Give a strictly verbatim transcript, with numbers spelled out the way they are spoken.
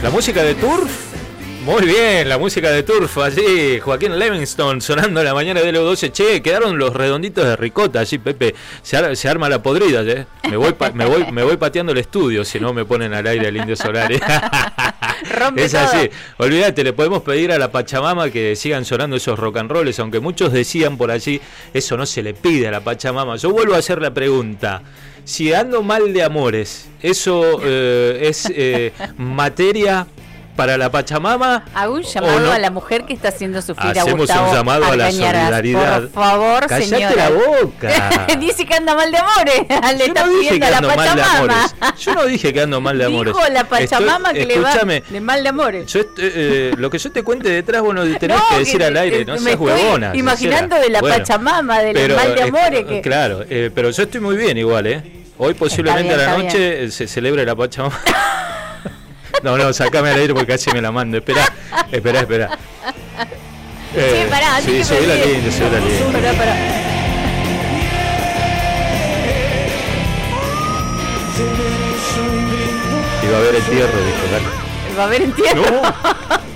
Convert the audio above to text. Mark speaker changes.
Speaker 1: La música de Turf. Muy bien, la música de Turf allí, Joaquín Livingston sonando en la mañana de L U doce. Che, quedaron los redonditos de ricota allí, Pepe. Se, ar- se arma la podrida, ¿eh? Me voy, pa- me voy, me voy pateando el estudio si no me ponen al aire el Indio Solar. ¿eh?
Speaker 2: Rompe
Speaker 1: Es así.
Speaker 2: todo.
Speaker 1: Olvídate, le podemos pedir a la Pachamama que sigan sonando esos rock and rolls, aunque muchos decían por allí, eso no se le pide a la Pachamama. Yo vuelvo a hacer la pregunta. Si ando mal de amores, ¿eso eh, es eh, materia para la Pachamama?
Speaker 2: Hago un llamado
Speaker 1: no?
Speaker 2: a la mujer que está haciendo sufrir a
Speaker 1: Hacemos
Speaker 2: Gustavo
Speaker 1: un llamado a la
Speaker 2: Argañarás.
Speaker 1: solidaridad.
Speaker 2: Por favor,
Speaker 1: ¡Cállate
Speaker 2: señora.
Speaker 1: la boca!
Speaker 2: Dice que anda mal de amores. Le
Speaker 1: Yo
Speaker 2: está
Speaker 1: no dije
Speaker 2: pidiendo
Speaker 1: que
Speaker 2: a la
Speaker 1: ando mal de
Speaker 2: Pachamama.
Speaker 1: amores. Yo no dije que ando mal de amores.
Speaker 2: Dijo la Pachamama
Speaker 1: Estoy-
Speaker 2: que le va
Speaker 1: escúchame,
Speaker 2: de mal de amores.
Speaker 1: Yo est- eh, lo que yo te cuente detrás, bueno, tenés
Speaker 2: No,
Speaker 1: que decir
Speaker 2: que-
Speaker 1: al aire,
Speaker 2: que
Speaker 1: no
Speaker 2: me
Speaker 1: seas
Speaker 2: estoy
Speaker 1: huevona.
Speaker 2: imaginando
Speaker 1: sincera.
Speaker 2: de la
Speaker 1: Bueno,
Speaker 2: Pachamama, del
Speaker 1: pero,
Speaker 2: mal de
Speaker 1: eh,
Speaker 2: amores. Que...
Speaker 1: Claro, eh, pero yo estoy muy bien igual, ¿eh? Hoy posiblemente
Speaker 2: Está bien,
Speaker 1: a la
Speaker 2: está
Speaker 1: noche se celebre la Pachamama. No, no, sacame al aire porque casi me la mando. Espera, espera, espera.
Speaker 2: Sí, pará, antes
Speaker 1: sí,
Speaker 2: que
Speaker 1: subí
Speaker 2: me
Speaker 1: la
Speaker 2: olvide.
Speaker 1: línea, subí la línea.
Speaker 2: Pará, pará.
Speaker 1: Y va a haber entierro, dijo.
Speaker 2: Va a haber entierro.
Speaker 1: No.